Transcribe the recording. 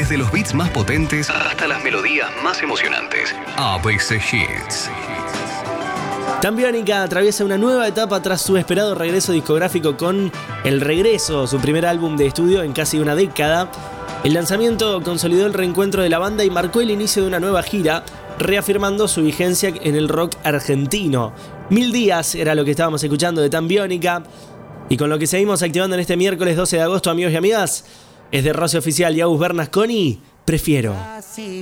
Desde los beats más potentes hasta las melodías más emocionantes. ABC Hits. Tambiónica atraviesa una nueva etapa tras su esperado regreso discográfico con El Regreso, su primer álbum de estudio en casi una década. El lanzamiento consolidó el reencuentro de la banda y marcó el inicio de una nueva gira, reafirmando su vigencia en el rock argentino. 1000 días era lo que estábamos escuchando de Tambiónica. Y con lo que seguimos activando en este miércoles 12 de agosto, amigos y amigas, es de Rosy Oficial y Agus Bernasconi, Prefiero. Así